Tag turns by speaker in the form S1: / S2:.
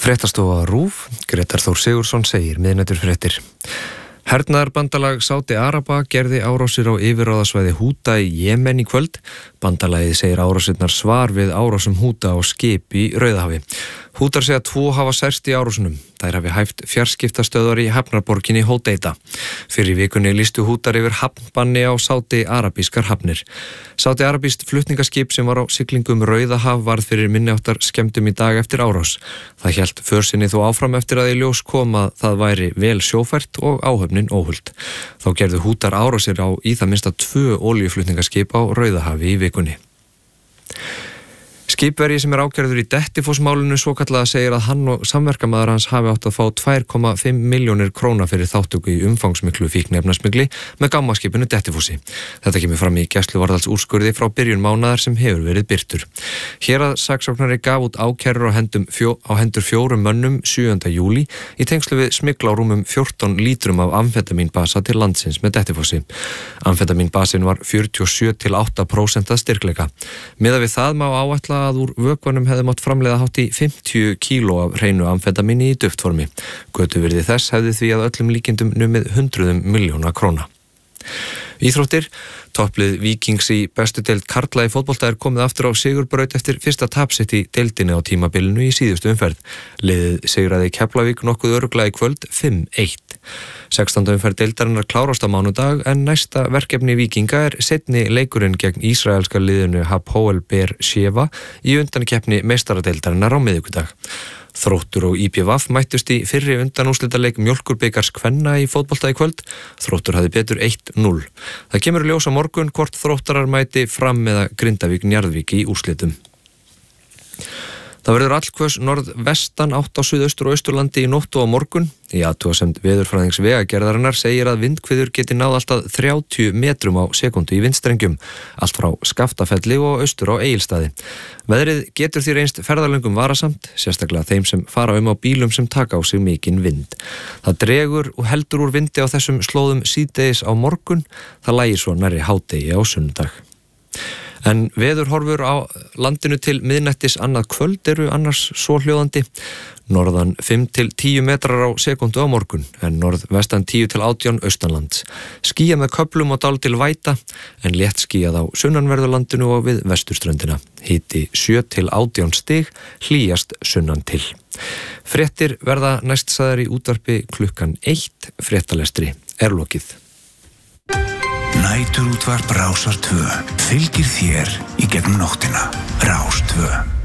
S1: Fréttastofa RÚV, Grétar Þór Sigurðsson segir miðnætturfréttir. Hernaðarbandalag Sádi Araba gerði árásir á yfirráðasvæði Húta í Jemen í kvöld. Bandalagið segir árásirnar svar við árásum Húta á skip í Rauðahafi. Hútar segja 2 hafa særst í árásunum. Þær hafi hæft fjarskiptastöðvar í hafnarborginni Hodeida. Fyrir í vikunni lýstu Hútar yfir hafnbanni á Sádi arabískar hafnir. Sádi arabískt flutningaskip sem var á siglingum Rauðahaf varð fyrir minniháttar skemmdum í dag eftir árás. Það hélt för sinni þó áfram eftir að í ljós kom að það væri vel sjófært og áhöfnin óhult. Þá gerðu Hútar árásir á í það minnsta 2 olíuflutningaskip á Rauðahafi í vikunni. Skipverji sem ákærður í Dettifoss-málinu svokallaða segir að hann og samverkamaður hans hafi átt að fá 2,5 milljónir króna fyrir þáttöku í umfangsmiklu fíkniefnasmygli með gammaskipinu Dettifossi. Þetta kemur fram í gæsluvarðhaldsúrskurði frá byrjun mánaðar sem hefur verið birtur. Héraðssaksóknari gaf út ákærur á hendur 4 mönnum 7. júlí í tengslu við smygl á rúmum 14 lítrum af amfetamínbasa til landsins með Dettifossi. Amfetamínbasin var 47-8% að styrkleika. Miðað við það má áætla að úr vökvanum hefði mátt framleiða hátt í 50 kíló af hreinu amfetamíni í duftformi. Götuvirði þess hefði því að öllum líkindum numið 100 milljóna króna. Íþróttir. Topplið Víkings í bestu deild karla í fótbolta komið aftur á sigurbraut eftir fyrsta tap sitt í deildinni á tímabilinu í síðustu umferð. Liðið sigraði Keflavík nokkuð örugglega í kvöld 5-1. 16. umferð deildarinnar klárast á mánudag en næsta verkefni Víkinga seinni leikurinn gegn ísraelska liðinu Hapoel Be'er Sheva í undankeppni meistaradeildarinnar á miðvikudag. Þróttur og IPVF mættust í fyrri undanúrslitaleik Mjólkurbikars kvenna í fótbolta í kvöld. Þróttur hafði betur 1-0. Það kemur í ljós á morgun hvort Þróttarar mæti Fram eða Grindavík Njarðvík í úrslitum. Það verður allhvöss norðvestan átt á suðaustur og austurlandi í nótt og á morgun. Í athugasemd veðurfræðings Vegagerðarinnar segir að vindhviður geti náð alltaf 30 metrum á sekundu í vindstrengjum, allt frá Skaftafelli og austur á Egilsstaði. Veðrið getur því reynst ferðalöngum varasamt, sérstaklega þeim sem fara á bílum sem taka á sig mikinn vind. Það dregur og heldur úr vindi á þessum slóðum síðdegis á morgun, það lægir svo nærri hádegi á sunnudag. En veðurhorfur á landinu til miðnættis annað kvöld eru annars svohljóðandi. Norðan 5-10 metrar á sekundu á morgun, en norðvestan 10-18 austanlands. Skýjað með köflum og dálítil væta, en létt skýjað á sunnanverðurlandinu og við vesturströndina. Hiti 7-18 stig, hlýjast sunnan til. Fréttir verða næstsagðar í útvarpi klukkan 1, fréttalestri lokið.
S2: Næturútvarp Rásar 2 fylgir þér í gegnum nóttina. Rás 2.